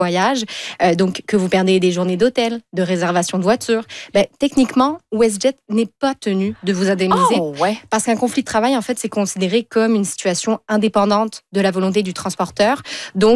voyage, donc que vous perdez des journées d'hôtel, de réservation de voiture, techniquement, WestJet n'est pas tenu de vous indemniser parce qu'un conflit de travail, en fait, c'est considéré comme une situation indépendante de la volonté du transporteur. Donc,